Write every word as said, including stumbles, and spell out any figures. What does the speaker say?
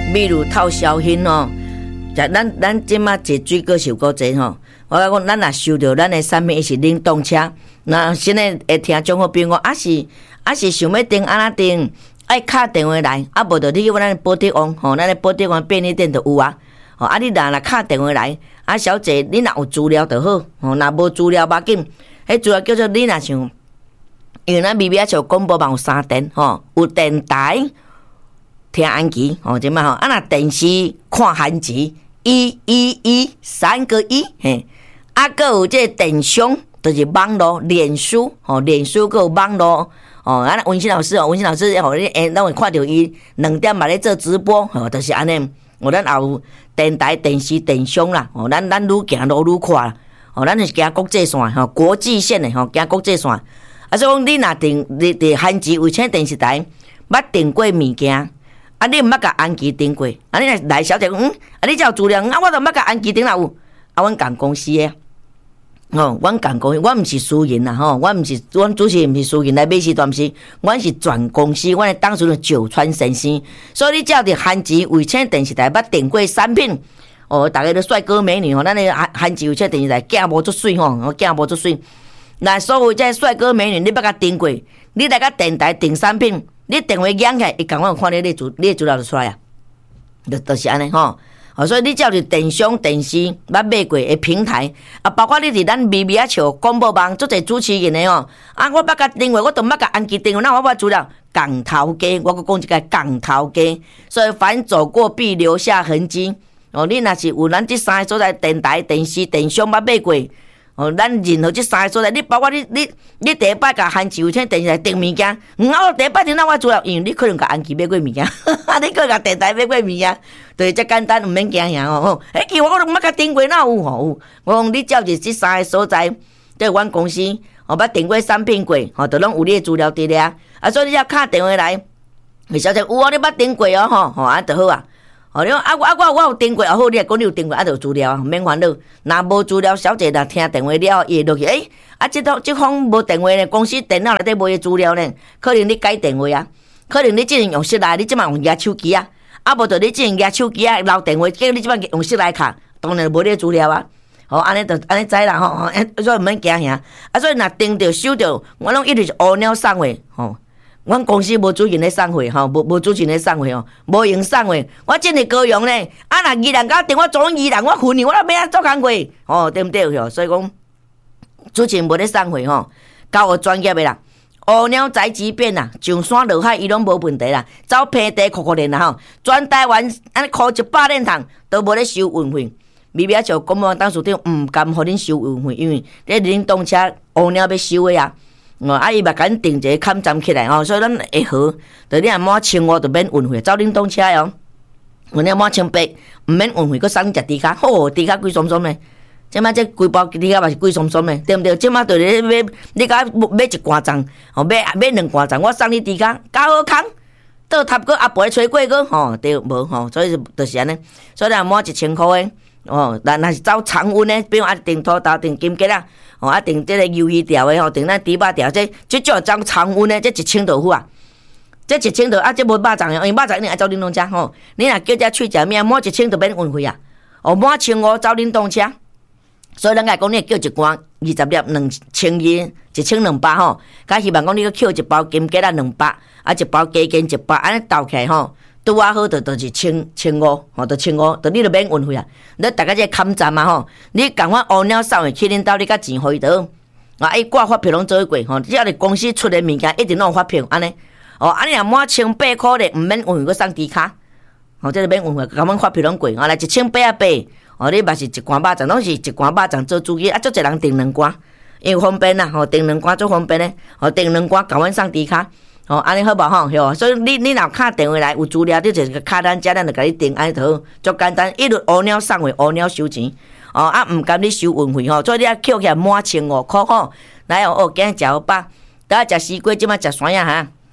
比如套消遣吼，咱咱即马坐水果收够济吼。我讲，咱若收到咱的产品是冷冻车，那现在会听众好朋友讲，啊是啊是想要订安怎订？爱敲电话来，啊无就你去咱的宝德王吼，咱的宝德王便利店就有啊。吼，啊你若若敲电话来，啊小姐你若有资料就好，吼，若无资料无要紧，迄资料叫做你若想，因为咱 B B 像广播网有三电吼，有电台听韩剧，吼，即摆吼，啊若电视看韩剧，一一一三个一嘿。啊，搁有这电商，就是网络、脸书，吼，脸书搁有网络，哦，啊，文心老师哦，文心老师，吼，你诶，咱会看到伊两点嘛咧做直播，吼，就是安尼。哦，咱也有电台、电视、电商啦，哦，咱咱愈行路愈快啦，哦，咱是行国际线，吼，国际线的，吼，行国际线。啊，所以讲你若订你伫韩籍卫星电视台，捌订过物件，啊，你毋捌甲安琪订过，啊，你来小姐讲，嗯，啊，你才有资料，啊，我都毋捌甲安琪订啦有，啊，阮共公司的。哦，阮共公司，我毋是私人啦，吼，我毋是，阮主持人毋是私人来买时段，毋是，阮是全公司，阮的当初的九川先生，所以你只要伫韩籍卫星电视台捌订过产品，哦，逐个都帅哥美女吼，咱的韩韩籍卫星电视台镜无足水吼，镜无足水，那所有这帅哥美女，你捌甲订过，你来甲电台订产品，你电话响起来，伊共我有看你的资，你的资料就出来啊，就就是安尼吼。哦，所以你只要是电商、电视捌买过的平台，啊，包括你伫咱微微啊笑广播网做者主持人的哦，啊，我捌甲订话，我都毋捌甲安琪订话，那我捌资料港头家，我佫讲一个港头家，所以凡走过必留下痕迹。哦，你若是有咱即三个所在电台、电视、电商捌买过。哦，咱任何即三个所在，你包括你你你第一摆甲韩旗有请电视台订物件，嗯，我第一摆订那我主要，因为你可能甲安琪买过物件，你可甲电台买过物件，就是遮简单，毋免惊吓哦。哎，其实我都毋捌甲订过，哪有吼？我讲你只要是即三个所在，对阮公司，哦，捌订过产品过，吼，都拢有你的资料伫咧啊。啊，所以你只要敲电话来，小姐有哦，你捌订过哦，吼，吼，安就好啊。哦，你讲啊，我啊我我有订过，啊好，你讲你有订过，啊就有资料，免烦恼。若无资料，小姐若听电话了，伊会落去，诶、欸，啊，即套即方无电话呢，公司电脑内底无伊资料呢，可能你改电话啊，可能你即阵用室内，你即摆用举手机啊，啊无就你即阵举手机啊，留电话，叫你即摆用室内卡，当然无你资料啊。哦，安尼就安尼知啦吼，吼，所以毋免惊吓。啊，所以若订着收着，我拢一直是乌鸟送货，吼。阮公司无主任咧送货吼，无无主任咧送货吼，无用送货。我真诶高用咧，啊若宜兰甲电我做宜兰，我分你，我都要安做工课，吼，对毋对吼？所以讲，主持人无咧送货吼，交互专业诶啦。乌鸟宅急便啦，上山落海伊拢无问题啦，走平地酷酷练啦吼，全台湾安尼箍一百链桶都无咧收运费。微微就讲我当初顶毋甘互恁收运费，因为咧恁动车乌鸟要收诶啊。哦，啊伊嘛甲咱定一个坎站起来吼，所以咱会好。就你若满千五就免运费，走恁动车哦。有你满千八毋免运费，佮送只猪脚，好猪脚贵松松诶。即摆这规包猪脚嘛是贵松松诶，对毋对？即摆就咧买，你甲买一罐粽，吼买买两罐粽，我送你猪脚，加好康。倒塔个阿婆吹过个吼，对无吼，所以就是安尼。所以若满一千箍诶。哦，但若是走常温诶，比如啊订土豆、订金桔啊，哦啊订即个鱿鱼条诶吼，订咱猪肉条，这即种走常温诶，这一千就好啊。这一千就啊，这无肉粽诶，因为肉粽一定爱走冷冻车吼。你若叫遮喙食面，满一千就免运费啊。哦，满千五走冷冻车，所以咱来讲，你叫一罐二十粒两千二，一千两百吼。甲希望讲你个捡一包金桔啊两百，啊一包鸡筋一百，安尼斗起来吼。拄啊好，就就是千千五，吼，就千五，就你就免运费啊。你大家这坎站啊吼，你共阮乌鸟送去恁兜，你甲钱互伊倒，啊，伊挂发票拢做过吼，只要是公司出的物件，一定拢有发票安尼。哦，安尼若满千八块咧，毋免运费，佮送猪卡，吼，这个免运费，共阮发票拢过，啊来一千八啊八，哦，你嘛是一罐肉粽，拢是一罐肉粽做主意，啊，足侪人订两罐，因为方便啦，吼，订两罐足方便咧，吼，订两罐共阮送猪卡。哦，安尼好无吼，吼，所以你你若敲电话来有资料，你就是敲咱遮，咱就甲你订安尼就好，足简单，一律乌鸟送货，乌鸟收钱。哦，啊，毋甘你收运费吼，所以你啊扣起来满千五箍吼。来哦，哦，今日食好饱，等下食西瓜，即摆食山药哈。